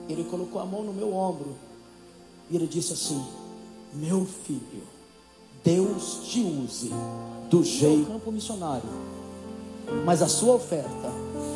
Ele colocou a mão no meu ombro e ele disse assim: meu filho, Deus te use do jeito campo missionário, mas a sua oferta,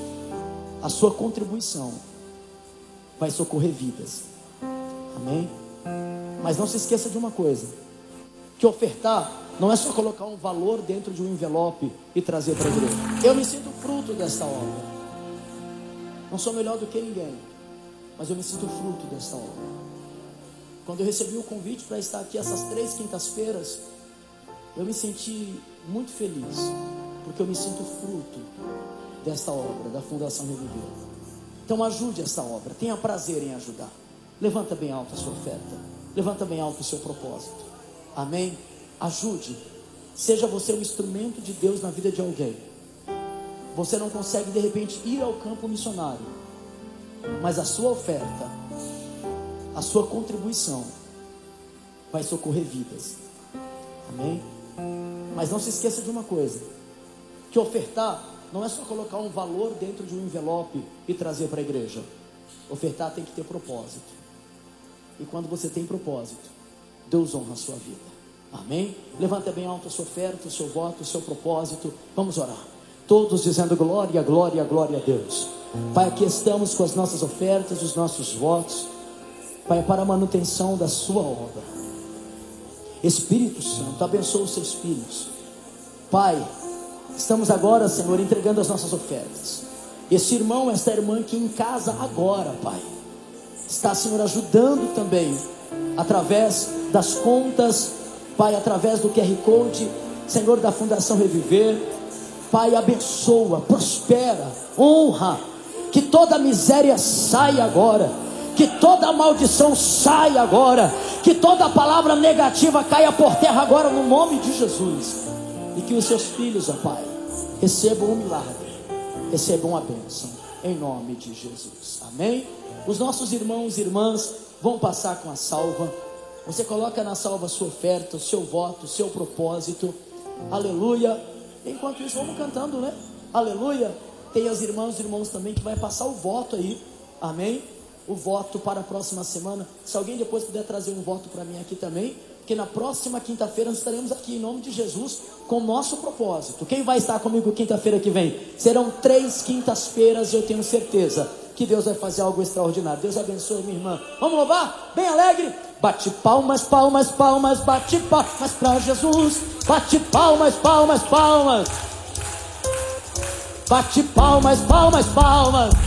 a sua contribuição vai socorrer vidas. Amém? Mas não se esqueça de uma coisa, que ofertar não é só colocar um valor dentro de um envelope e trazer para a igreja. Eu me sinto fruto desta obra. Não sou melhor do que ninguém, mas eu me sinto fruto desta obra. Quando eu recebi o convite para estar aqui essas 3 quintas-feiras, eu me senti muito feliz, porque eu me sinto fruto desta obra, da Fundação Reviver. Então ajude esta obra, tenha prazer em ajudar. Levanta bem alto a sua oferta, levanta bem alto o seu propósito. Amém? Ajude, seja você um instrumento de Deus na vida de alguém. Você não consegue de repente ir ao campo missionário, mas a sua oferta, a sua contribuição vai socorrer vidas. Amém? Mas não se esqueça de uma coisa, que ofertar não é só colocar um valor dentro de um envelope e trazer para a igreja. Ofertar tem que ter propósito. E quando você tem propósito, Deus honra a sua vida. Amém? Levanta bem alto a sua oferta, o seu voto, o seu propósito. Vamos orar. Todos dizendo glória, glória, glória a Deus. Pai, aqui estamos com as nossas ofertas, os nossos votos, Pai, para a manutenção da sua obra. Espírito Santo, abençoa os seus filhos. Pai, estamos agora, Senhor, entregando as nossas ofertas. Esse irmão, esta irmã que em casa agora, Pai, está, Senhor, ajudando também, através das contas, Pai, através do QR Code, Senhor, da Fundação Reviver. Pai, abençoa, prospera, honra, que toda miséria saia agora, que toda maldição saia agora, que toda palavra negativa caia por terra agora, no nome de Jesus. E que os seus filhos, ó Pai, recebam um milagre, recebam a bênção, em nome de Jesus. Amém? Os nossos irmãos e irmãs vão passar com a salva. Você coloca na salva a sua oferta, o seu voto, o seu propósito. Aleluia. Enquanto isso, vamos cantando, né? Aleluia. Tem as irmãs e irmãos também que vai passar o voto aí. Amém? O voto para a próxima semana. Se alguém depois puder trazer um voto para mim aqui também, porque na próxima quinta-feira nós estaremos aqui em nome de Jesus com o nosso propósito. Quem vai estar comigo quinta-feira que vem? Serão 3 quintas-feiras, eu tenho certeza que Deus vai fazer algo extraordinário. Deus abençoe, minha irmã. Vamos louvar? Bem alegre? Bate palmas, palmas, palmas, bate palmas para Jesus. Bate palmas, palmas, palmas. Bate palmas, palmas, palmas.